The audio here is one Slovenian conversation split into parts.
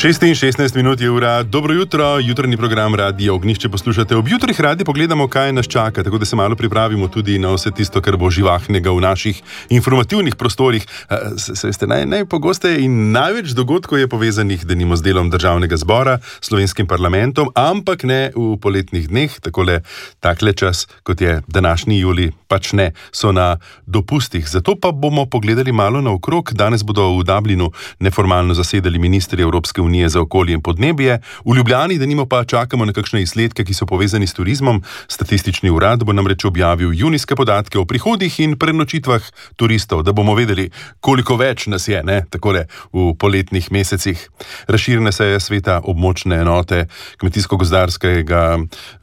6:16 je ura. Dobro jutro, jutrni program Radia Ognjišče poslušate. Ob jutrih radi pogledamo, kaj nas čaka, tako da se malo pripravimo tudi na vse tisto, kar bo živahnega v naših informativnih prostorih. Se veste, najpogosteje in največ dogodkov je povezanih denimo z delom Državnega zbora, slovenskim parlamentom, ampak ne v poletnih dneh, takle čas, kot je današnji julij, pač ne, so na dopustih. Zato pa bomo pogledali malo naokrog. Danes bodo v Dublinu neformalno zasedali ministri Evropske unije za okolje in podnebje. V Ljubljani denimo pa čakamo na kakšne izsledke, ki so povezani s turizmom. Statistični urad bo namreč objavil junijske podatke o prihodih in prenočitvah turistov, da bomo vedeli, koliko več nas je, takole v poletnih mesecih. Razširjene seje sveta območne enote Kmetijsko-gozdarskega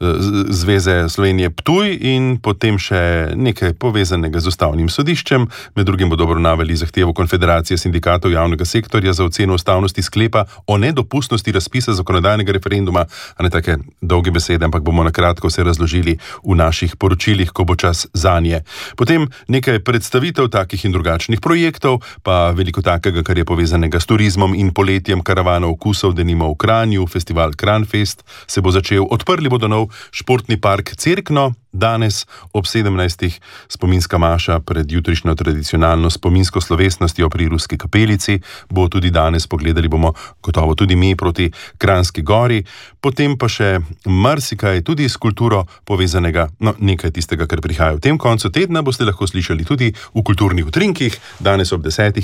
zveze Slovenije Ptuj in potem še nekaj povezanega z ustavnim sodiščem. Med drugim bodo obravnavali zahtevo Konfederacije sindikatov javnega sektorja za oceno ustavnosti sklepa o nedopustnosti razpisa zakonodajnega referenduma. A ne take dolge besede, ampak bomo na kratko vse razložili v naših poročilih, ko bo čas zanje. Potem nekaj predstavitev takih in drugačnih projektov, pa veliko takega, kar je povezanega s turizmom in poletjem, karavana okusov, denimo v Kranju, festival Kranfest se bo začel. Odprli bodo nov športni park Cerkno. Danes ob 17. spominska maša pred jutrišnjo tradicionalno spominsko slovesnostjo pri Ruski kapelici. Bo tudi danes, pogledali bomo gotovo tudi mi proti Kranjski gori. Potem pa še marsikaj tudi s kulturo povezanega, nekaj tistega, kar prihaja v tem koncu tedna, boste lahko slišali tudi v kulturnih utrinkih, danes ob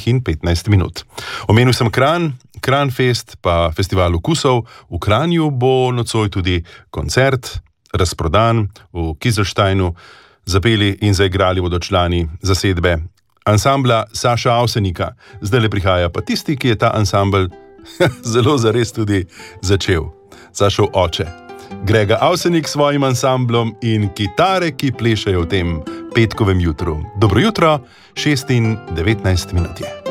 10:15. Omenil sem Kranj, Kranfest, pa festival okusov. V Kranju bo nocoj tudi koncert, razprodan v Kizlštajnu. Zapeli in zaigrali bodo člani zasedbe ansambla Saša Avsenika. Zdaj le prihaja pa tisti, ki je ta ansambl zelo zares tudi začel. Sašov oče, Grega Avsenik s svojim ansamblom in kitare, ki plešajo v tem petkovem jutru. Dobro jutro, 6:19 je.